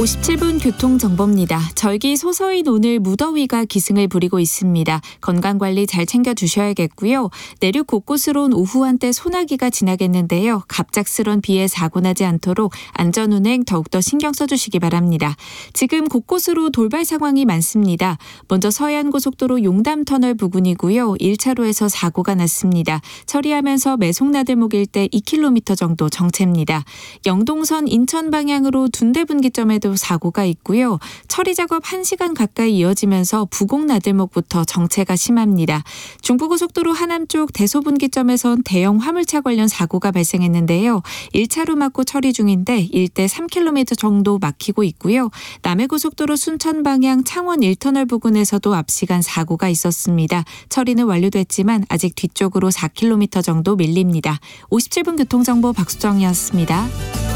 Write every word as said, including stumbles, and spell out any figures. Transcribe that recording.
오십칠 분 교통정보입니다. 절기 소서인 오늘 무더위가 기승을 부리고 있습니다. 건강관리 잘 챙겨주셔야겠고요. 내륙 곳곳으론 오후 한때 소나기가 지나겠는데요. 갑작스런 비에 사고 나지 않도록 안전운행 더욱더 신경 써주시기 바랍니다. 지금 곳곳으로 돌발 상황이 많습니다. 먼저 서해안고속도로 용담터널 부근이고요. 일 차로에서 사고가 났습니다. 처리하면서 매송나들목 일대 이 킬로미터 정도 정체입니다. 영동선 인천 방향으로 둔대분기점에도 사고가 있고요. 처리 작업 한 시간 가까이 이어지면서 부곡나들목부터 정체가 심합니다. 중부고속도로 하남 쪽 대소분기점에선 대형 화물차 관련 사고가 발생했는데요. 일 차로 막고 처리 중인데 일대 삼 킬로미터 정도 막히고 있고요. 남해고속도로 순천 방향 창원 일 터널 부근에서도 앞시간 사고가 있었습니다. 처리는 완료됐지만 아직 뒤쪽으로 사 킬로미터 정도 밀립니다. 오십칠 분 교통정보 박수정이었습니다.